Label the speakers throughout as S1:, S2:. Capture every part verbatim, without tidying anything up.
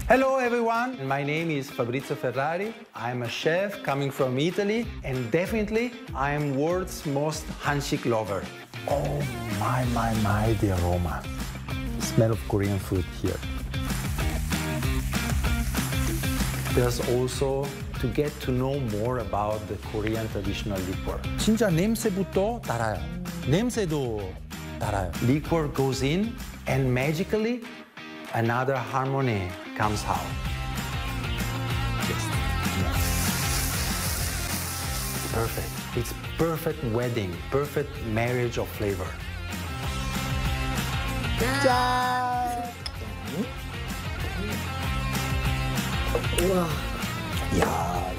S1: Hello everyone, my name is Fabrizio Ferrari. I'm a chef coming from Italy and definitely I am world's most Hanshik lover. Oh my, my, my, the aroma. The smell of Korean food here. There's also to get to know more about the Korean traditional liquor. 진짜 냄새부터 달아요. 냄새도 달아요. Liquor goes in and magically another harmony comes out. Yes. Perfect. It's perfect wedding, perfect marriage of flavor. 짠!
S2: 우와.
S1: 야.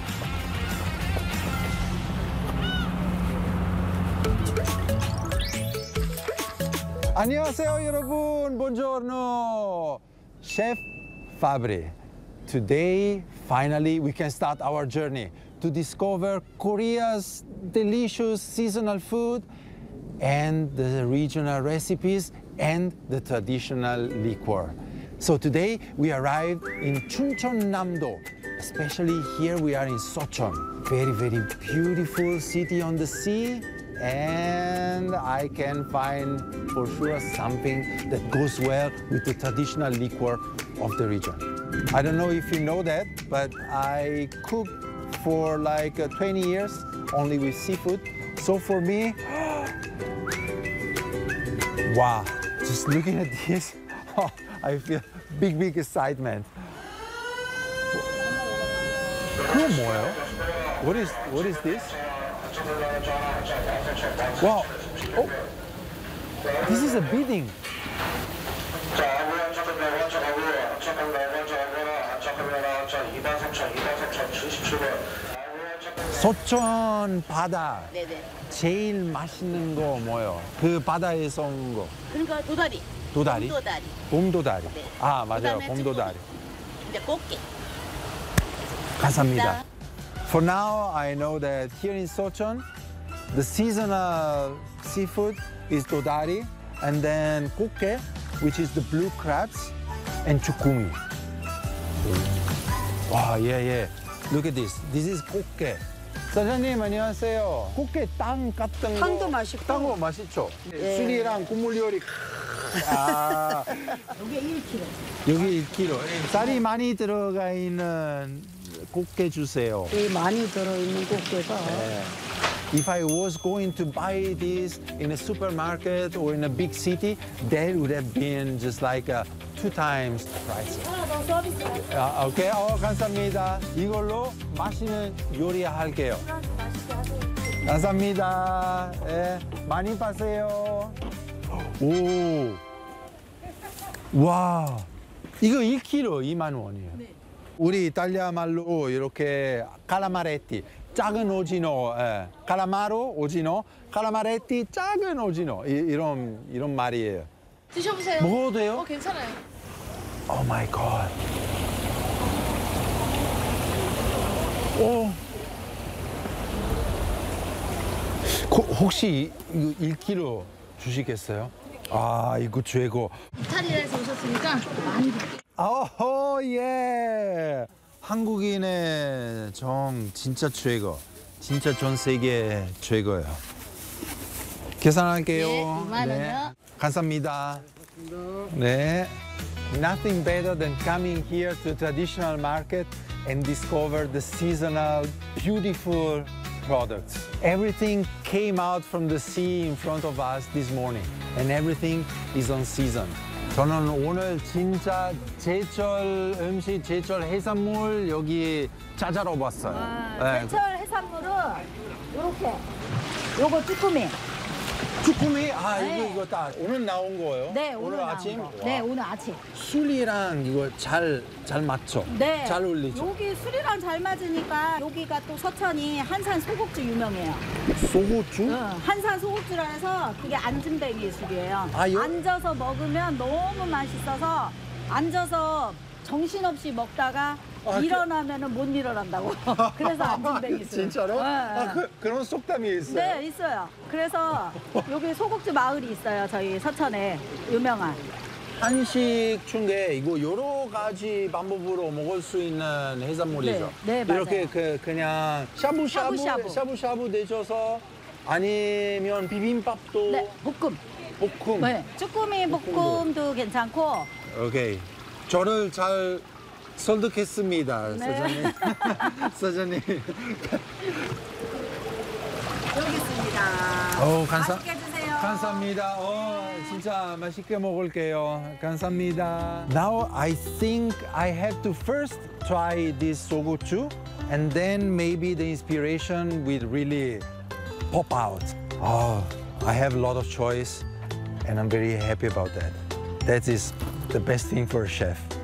S1: 안녕하세요, 여러분. Buongiorno. Chef Fabri. Today, finally, we can start our journey to discover Korea's delicious seasonal food and the regional recipes and the traditional liquor. So today, we arrived in Chuncheon-namdo. Especially here, we are in Socheon. Very, very beautiful city on the sea. And I can find for sure something that goes well with the traditional liquor of the region. I don't know if you know that, but I cooked for like uh, twenty years only with seafood. So for me, wow, just looking at this, oh, I feel big, big excitement. 그건 뭐예요? What is, what is this? Wow. Oh. This is a bidding. 소천 바다.
S2: 네네.
S1: 제일 맛있는 거 뭐예요? 그 바다에서 온 거.
S2: 그러니까 도다리.
S1: 도다리?
S2: 봄도다리.
S1: 봄도다리.
S2: 네.
S1: 아, 맞아요.
S2: 그다음에
S1: 봄도다리.
S2: 이제 꽃게.
S1: 감사합니다. For now, I know that here in Socheon, the seasonal seafood is dodari, and then kokge, which is the blue crabs, and chukumi. Wow, yeah, yeah. Look at this. This is kokge. 사장님, 안녕하세요. 꽃게 땅 같은 거.
S3: 땅도 맛있고.
S1: 땅도 맛있죠?
S3: 예.
S1: 술이랑 국물 요리. 아,
S3: 이게 일 킬로그램.
S1: 여기 일 킬로그램. 쌀이 많이 들어가 있는 꽃게 주세요.
S3: 이 많이 들어있는 꽃게가
S1: If I was going to buy this in a supermarket or in a big city, that would have been just like uh, two times the price.
S3: 하나 더 서비스.
S1: 아, 오케이, 어, 감사합니다. 이걸로 맛있는 요리 할게요.
S3: 맛있게 하세요.
S1: 감사합니다. 예, 많이 파세요. 오, 와, 이거 일 킬로그램 이만 원이에요.
S3: 네.
S1: 우리 이탈리아 말로 이렇게 칼라마레티, 작은 오징어, 예. 칼라마로 오징어, 칼라마레티 작은 오징어 이, 이런 이런 말이에요.
S2: 드셔보세요.
S1: 먹어도 돼요?
S2: 어, 괜찮아요.
S1: 오 마이 갓. 오. 고, 혹시 이거 일 킬로그램 주시겠어요? 아, 이거 최고.
S2: 이탈리아에서 오셨으니까 많이 드릴게요.
S1: 어허, 예. 한국인의 정 진짜 최고. 진짜 전 세계 최고예요. 계산할게요.
S2: 네, 이만 원이요.
S1: 감사합니다. 네. Nothing better than coming here to a traditional market and discover the seasonal, beautiful products. Everything came out from the sea in front of us this morning, and everything is on season. 저는 오늘 진짜 제철 음식, 제철 해산물 여기 찾아러 왔어요. 네.
S3: 제철 해산물은 요렇게 요거 쭈꾸미.
S1: 쭈꾸미? 아,
S3: 네.
S1: 이거, 이거 다 오늘 나온 거예요?
S3: 네, 오늘, 나온
S1: 아침?
S3: 거.
S1: 와.
S3: 네, 오늘 아침.
S1: 술이랑 이거 잘, 잘 맞죠?
S3: 네.
S1: 잘 어울리죠?
S3: 여기 술이랑 잘 맞으니까 여기가 또 서천이 한산 소곡주 유명해요.
S1: 소고추?
S3: 응, 한산 소곡주라 해서 그게 안진뱅이 술이에요.
S1: 아, 요-
S3: 앉아서 먹으면 너무 맛있어서 앉아서 정신없이 먹다가
S1: 아, 그-
S3: 일어나면은 못 일어난다고. 그래서 안진뱅이 술.
S1: 진짜로?
S3: 네,
S1: 아,
S3: 네.
S1: 그, 그런 속담이 있어요?
S3: 네, 있어요. 그래서 여기 소곡주 마을이 있어요. 저희 서천에 유명한.
S1: 한식 중에 이거 여러 가지 방법으로 먹을 수 있는 해산물이죠.
S3: 네, 네,
S1: 이렇게
S3: 맞아요.
S1: 그 그냥 샤브샤브
S3: 샤브샤브.
S1: 샤브샤브 데쳐서 아니면 비빔밥도
S3: 네, 볶음.
S1: 볶음.
S3: 네, 쭈꾸미 볶음도 괜찮고.
S1: 오케이. 저를 잘 설득했습니다,
S3: 네.
S1: 사장님. 사장님.
S3: 여기 있습니다.
S1: 오, 감사,
S3: 맛있게 드세요.
S1: 감사합니다. 어, 진짜 맛있게 먹을게요. 감사합니다. Now I think I have to first try this sogochu, and then maybe the inspiration will really pop out. Oh, I have a lot of choice, and I'm very happy about that. That is the best thing for a chef.